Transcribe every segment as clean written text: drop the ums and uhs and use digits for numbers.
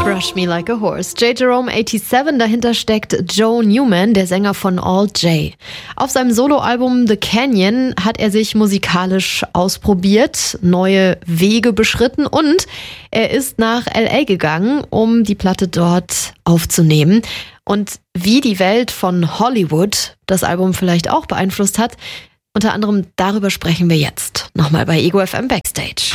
Brush Me Like a Horse. J. Jerome 87, dahinter steckt Joe Newman, der Sänger von Alt J. Auf seinem Soloalbum The Canyon hat er sich musikalisch ausprobiert, neue Wege beschritten und er ist nach LA gegangen, um die Platte dort aufzunehmen. Und wie die Welt von Hollywood das Album vielleicht auch beeinflusst hat, unter anderem darüber sprechen wir jetzt. Nochmal bei Ego FM Backstage.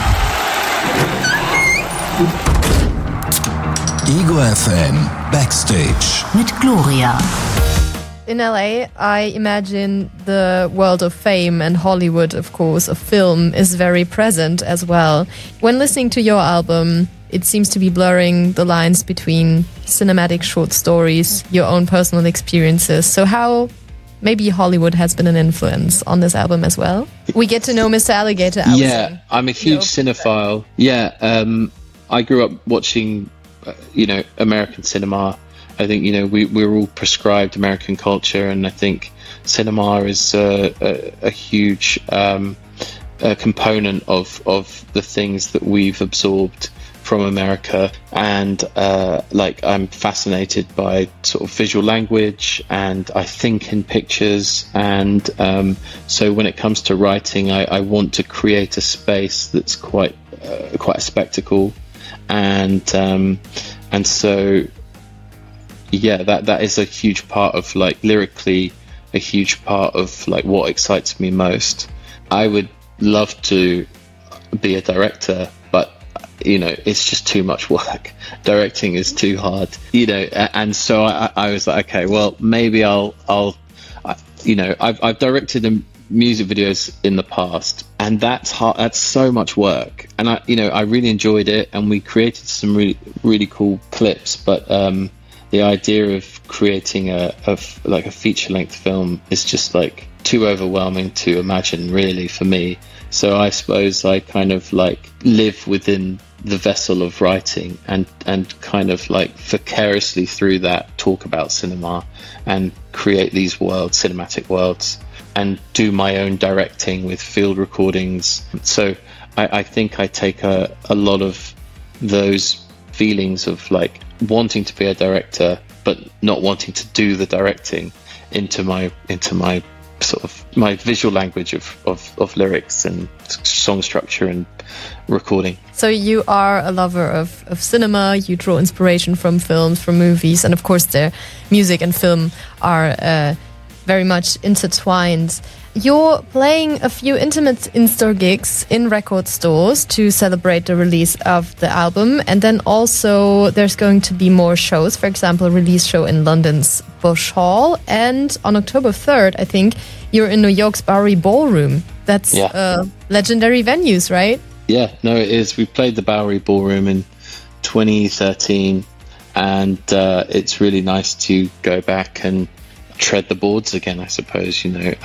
Ego FM Backstage mit Gloria. In LA, I imagine the world of fame and Hollywood, of course, of film is very present as well. When listening to your album, it seems to be blurring the lines between cinematic short stories, your own personal experiences. So how maybe Hollywood has been an influence on this album as well? We get to know Mr. Alligator. Yeah, I'm a huge cinephile. Yeah, I grew up watching American cinema. I think, we're all prescribed American culture, and I think cinema is a huge component of the things that we've absorbed from America. And I'm fascinated by sort of visual language, and I think in pictures. And so when it comes to writing, I want to create a space that's quite a spectacle. And so, yeah, that is a huge part of, lyrically, a huge part of, what excites me most. I would love to be a director, but, it's just too much work. Directing is too hard, and so I was like, okay, well, maybe I've directed music videos in the past, and that's hard. That's so much work, and I really enjoyed it, and we created some really, really cool clips. But the idea of creating a feature-length film is just too overwhelming to imagine, really, for me. So I suppose I kind of live within the vessel of writing and kind of vicariously through that talk about cinema and create these worlds, cinematic worlds, and do my own directing with field recordings. So I think I take a lot of those feelings of wanting to be a director but not wanting to do the directing into my sort of my visual language of lyrics and song structure and recording. So you are a lover of cinema, you draw inspiration from films, from movies, and of course their music and film are very much intertwined. You're playing a few intimate in-store gigs in record stores to celebrate the release of the album, and then also there's going to be more shows, for example, a release show in London's Bush Hall, and on October 3rd, I think, you're in New York's Bowery Ballroom. That's legendary venues, right? Yeah, no, it is. We played the Bowery Ballroom in 2013, and it's really nice to go back and tread the boards again, I suppose.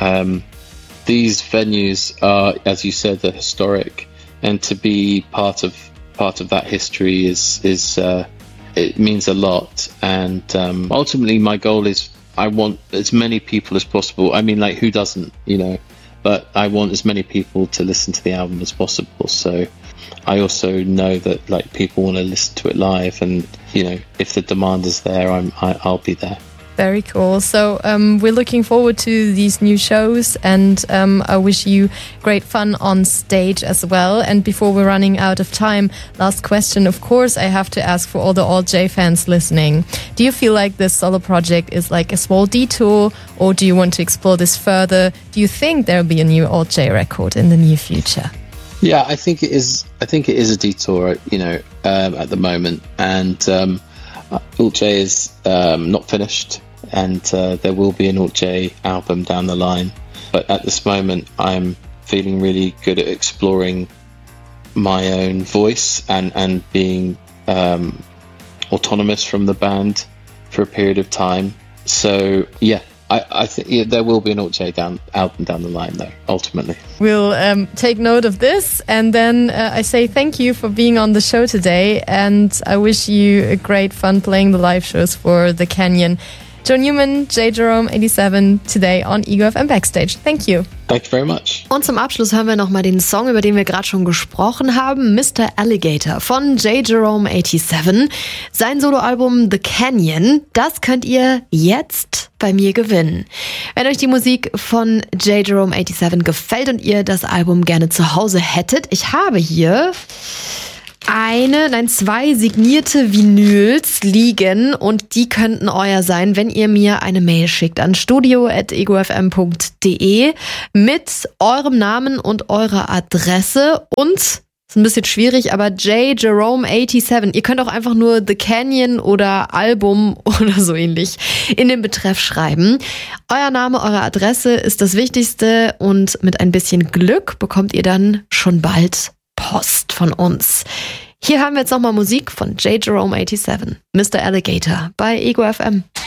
These venues are, as you said, they're historic, and to be part of that history is it means a lot. And ultimately, my goal is I want as many people as possible. I mean, who doesn't, But I want as many people to listen to the album as possible. So I also know that people want to listen to it live, and if the demand is there, I'll be there. Very cool. So we're looking forward to these new shows, and I wish you great fun on stage as well. And before we're running out of time, last question, of course, I have to ask for all the Alt J fans listening. Do you feel like this solo project is a small detour, or do you want to explore this further? Do you think there'll be a new Alt J record in the near future? Yeah, I think it is. I think it is a detour, at the moment. And Alt J is not finished, and there will be an Alt J album down the line. But at this moment, I'm feeling really good at exploring my own voice and being autonomous from the band for a period of time. So yeah, I think there will be an Alt J album down the line, though, ultimately. We'll take note of this, and then I say thank you for being on the show today, and I wish you a great fun playing the live shows for The Canyon Joe Newman, J. Jerome 87 today on Ego FM Backstage. Thank you. Thank you very much. Und zum Abschluss hören wir nochmal den Song, über den wir gerade schon gesprochen haben, Mr. Alligator von J. Jerome 87. Sein Soloalbum The Canyon, das könnt ihr jetzt bei mir gewinnen. Wenn euch die Musik von J. Jerome 87 gefällt und ihr das Album gerne zu Hause hättet, ich habe hier zwei signierte Vinyls liegen und die könnten euer sein, wenn ihr mir eine Mail schickt an studio@egofm.de mit eurem Namen und eurer Adresse und, ist ein bisschen schwierig, aber J. Jerome 87. Ihr könnt auch einfach nur The Canyon oder Album oder so ähnlich in den Betreff schreiben. Euer Name, eure Adresse ist das Wichtigste und mit ein bisschen Glück bekommt ihr dann schon bald Post von uns. Hier haben wir jetzt nochmal Musik von J. Jerome 87, Mr. Alligator bei Ego FM.